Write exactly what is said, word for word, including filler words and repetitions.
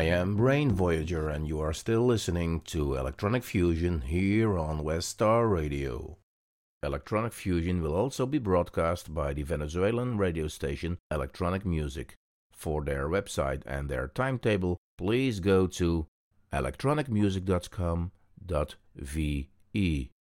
am Brain Voyager, and you are still listening to Electronic Fusion here on West Star Radio. Electronic Fusion will also be broadcast by the Venezuelan radio station Electronic Music. For their website and their timetable, please go to electronic music dot com dot v e.